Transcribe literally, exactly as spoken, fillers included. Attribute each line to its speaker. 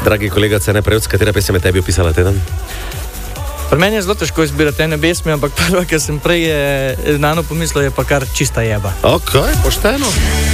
Speaker 1: Dragi kolega Cene Prevc, katera pesem je tebi opisala teden?
Speaker 2: Pri meni je zelo težko izbirati ene pesmi, ampak prva, ki sem prej je, nano pomislil, je pa kar čista jeba.
Speaker 1: Ok, pošteno.